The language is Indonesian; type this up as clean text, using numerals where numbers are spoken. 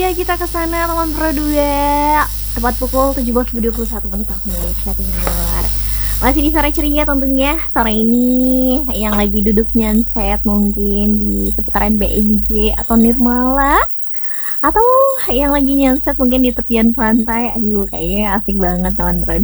aja kita ke sana teman Pro 2. Tepat pukul 17.21 waktu Indonesia Timur. Masih di sore ceria tentunya. Sore ini yang lagi duduk nyanset mungkin di seputaran BNJ atau Nirmala, atau yang lagi nyanset mungkin di tepian pantai. Aduh, kayaknya asik banget teman Pro 2.